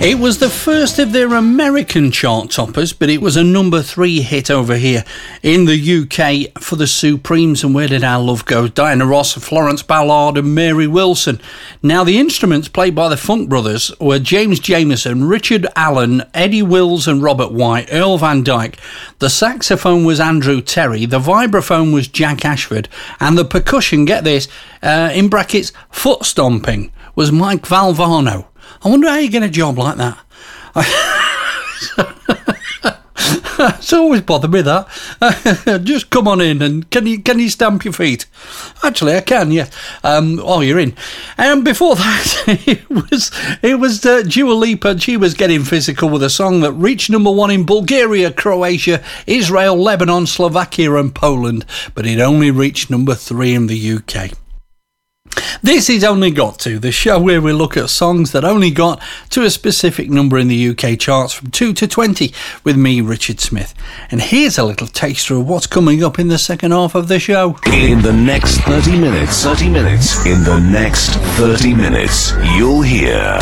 It was the first of their American chart toppers, but it was a number 3 hit over here in the UK for the Supremes. And where did our love go? Diana Ross, Florence Ballard and Mary Wilson. Now, the instruments played by the Funk Brothers were James Jamerson, Richard Allen, Eddie Wills and Robert White, Earl Van Dyke. The saxophone was Andrew Terry, the vibraphone was Jack Ashford, and the percussion, get this, in brackets, foot stomping, was Mike Valvano. I wonder how you get a job like that. It's always bothered me that. Just come on in and can you stamp your feet? Actually, I can, yes. You're in. And before that, it was Dua Lipa. She was getting physical with a song that reached number 1 in Bulgaria, Croatia, Israel, Lebanon, Slovakia and Poland, but it only reached number 3 in the UK. This is Only Got To, the show where we look at songs that only got to a specific number in the UK charts from 2 to 20 with me, Richard Smith. And here's a little taster of what's coming up in the second half of the show. In the next 30 minutes, you'll hear